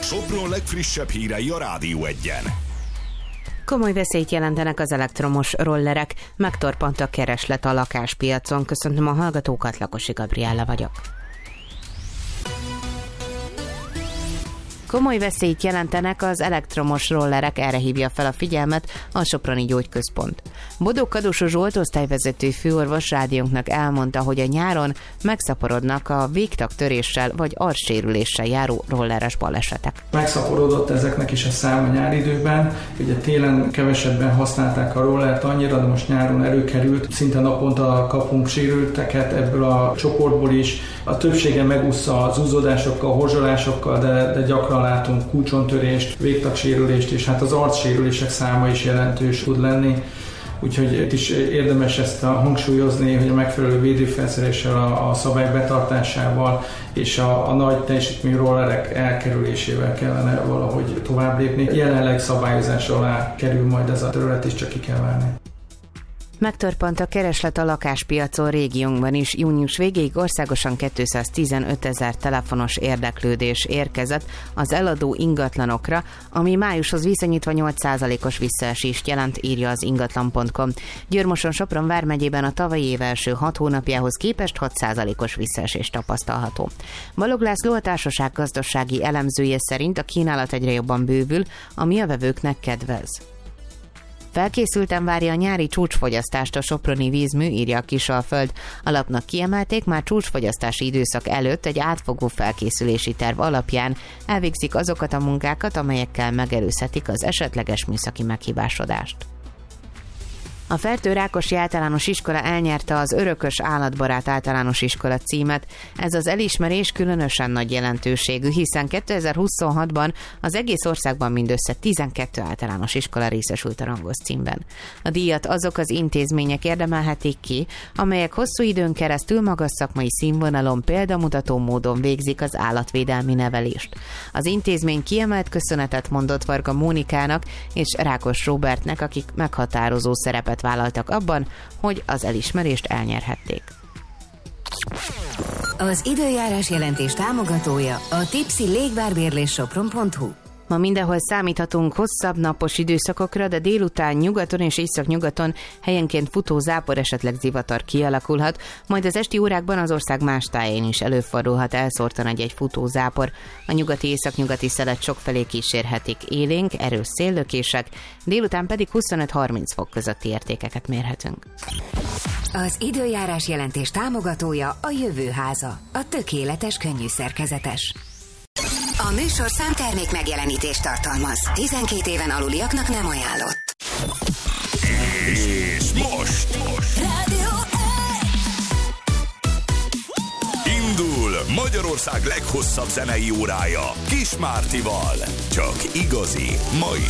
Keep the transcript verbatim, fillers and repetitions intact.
Sopron legfrissebb hírei a Rádió Egyen. Komoly veszélyt jelentenek az elektromos rollerek, megtorpant a kereslet a lakáspiacon. Köszöntöm a hallgatókat, Lakosi Gabriella vagyok. Komoly veszélyt jelentenek az elektromos rollerek, erre hívja fel a figyelmet a Soproni Gyógyközpont. Bodó Kadósó Zsolt osztályvezető főorvos rádiónknak elmondta, hogy a nyáron megszaporodnak a végtagtöréssel vagy arcsérüléssel járó rolleres balesetek. Megszaporodott ezeknek is a száma nyáridőben, ugye télen kevesebben használták a rollert annyira, de most nyáron előkerült, szinte naponta kapunk sérülteket ebből a csoportból is. A többsége megúszza az zúzódásokkal, horzsolásokkal, de, de gyakran látunk kulcsontörést, végtagsérülést, és hát az arcsérülések száma is jelentős tud lenni. Úgyhogy itt is érdemes ezt hangsúlyozni, hogy a megfelelő védőfelszereléssel, a, a szabályok betartásával és a, a nagy teljesítményű rollerek elkerülésével kellene valahogy tovább lépni. Jelenleg szabályozás alá kerül majd ez a terület, és csak ki kell várni. Megtorpant a kereslet a lakáspiacon régiónkban is. Június végéig országosan kétszáztizenöt ezer telefonos érdeklődés érkezett az eladó ingatlanokra, ami májushoz viszonyítva nyolc százalékos visszaesést jelent, írja az ingatlan pont com. Győr-Moson-Sopron vármegyében a tavalyi év első hat hónapjához képest hat százalékos visszaesés tapasztalható. Balog László, a társaság gazdasági elemzője szerint a kínálat egyre jobban bővül, ami a vevőknek kedvez. Felkészülten várja a nyári csúcsfogyasztást a soproni vízmű, írja a Kisalföld. A lapnak kiemelték, már csúcsfogyasztási időszak előtt egy átfogó felkészülési terv alapján elvégzik azokat a munkákat, amelyekkel megelőzhetik az esetleges műszaki meghibásodást. A Fertő Rákosi Általános Iskola elnyerte az Örökös Állatbarát Általános Iskola címet. Ez az elismerés különösen nagy jelentőségű, hiszen kétezer-huszonhatban az egész országban mindössze tizenkét általános iskola részesült a rangos címben. A díjat azok az intézmények érdemelhetik ki, amelyek hosszú időn keresztül magas szakmai színvonalon példamutató módon végzik az állatvédelmi nevelést. Az intézmény kiemelt köszönetet mondott Varga Mónikának és Rákos Róbertnek, akik meghatározó szerepet vállaltak abban, hogy az elismerést elnyerhették. Az időjárás jelentés támogatója a Tipsy Légbárbérlés Sopron pont hu. Ma mindenhol számíthatunk hosszabb napos időszakokra, de délután nyugaton és északnyugaton helyenként futó zápor, esetleg zivatar kialakulhat, majd az esti órákban az ország más táján is előfordulhat elszórtan egy-egy futó zápor. A nyugati északnyugati szelet sokfelé kísérhetik élénk, erős széllökések, délután pedig huszonöt-harminc fok közötti értékeket mérhetünk. Az időjárás jelentés támogatója a Jövőháza, a tökéletes könnyű szerkezetes. A műsorszám termék megjelenítést tartalmaz. tizenkét éven aluliaknak nem ajánlott. És most, most. Rádió Indul Magyarország leghosszabb zenei órája Kis Mártival. Csak igazi, ma is